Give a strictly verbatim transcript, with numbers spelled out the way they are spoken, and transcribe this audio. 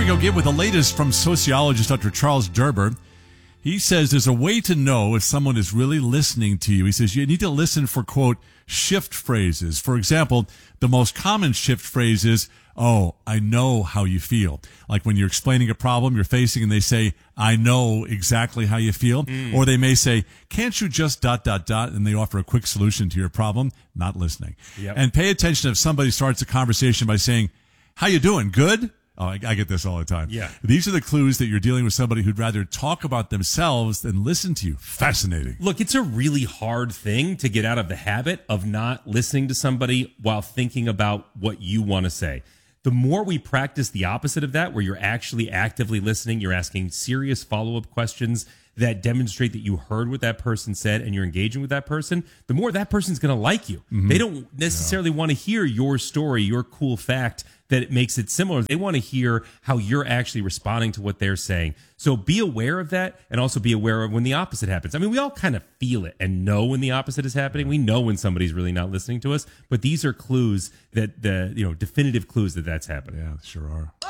to go get with the latest from sociologist Doctor Charles Derber. He says there's a way to know if someone is really listening to you. He says you need to listen for, quote, shift phrases. For example, the most common shift phrase is, oh, I know how you feel. Like when you're explaining a problem you're facing and they say, I know exactly how you feel. Mm. Or they may say, can't you just dot, dot, dot, and they offer a quick solution to your problem. Not listening. Yep. And pay attention if somebody starts a conversation by saying, how you doing? Good? Oh, I, I get this all the time. Yeah. These are the clues that you're dealing with somebody who'd rather talk about themselves than listen to you. Fascinating. Look, it's a really hard thing to get out of the habit of not listening to somebody while thinking about what you want to say. The more we practice the opposite of that, where you're actually actively listening, you're asking serious follow-up questions that demonstrate that you heard what that person said and you're engaging with that person, the more that person's going to like you. Mm-hmm. They don't necessarily yeah. want to hear your story, your cool fact that it makes it similar. They want to hear how you're actually responding to what they're saying. So be aware of that, and also be aware of when the opposite happens. I mean, we all kind of feel it and know when the opposite is happening. We know when somebody's really not listening to us, but these are clues that the, you know, definitive clues that that's happening. Yeah, sure are.